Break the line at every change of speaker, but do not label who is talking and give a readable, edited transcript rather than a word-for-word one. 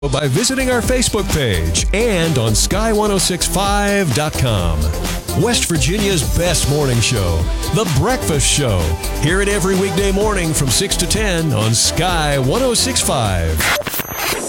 by visiting our Facebook page and on sky1065.com. West Virginia's best morning show, The Breakfast Show. Hear it every weekday morning from 6 to 10 on Sky 1065.